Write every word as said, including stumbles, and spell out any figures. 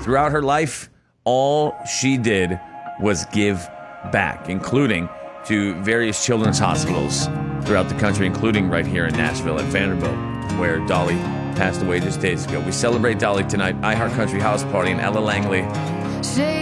throughout her life, all she did was give back, including to various children's hospitals throughout the country, including right here in Nashville at Vanderbilt, where Dolly passed away just days ago. We celebrate Dolly tonight. iHeart Country House Party and Ella Langley.